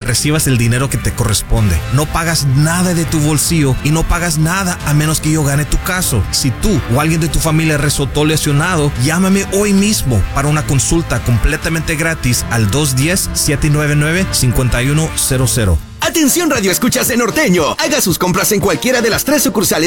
recibas el dinero que te corresponde. No pagas nada de tu bolsillo y no pagas nada a menos que yo gane tu caso. Si tú o alguien de tu familia resultó lesionado, llámame hoy mismo para una consulta completamente gratis al 210-799-5100. Atención Radio Escuchas de Norteño. Haga sus compras en cualquiera de las 3 sucursales